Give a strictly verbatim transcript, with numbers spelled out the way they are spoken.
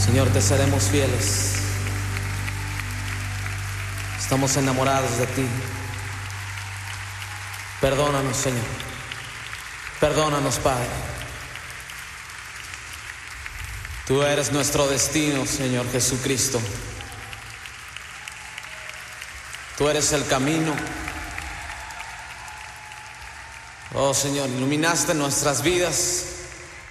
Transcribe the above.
Señor, te seremos fieles. Estamos enamorados de ti. Perdónanos, Señor. Perdónanos, Padre. Tú eres nuestro destino, Señor Jesucristo. Tú eres el camino. Oh, Señor, iluminaste nuestras vidas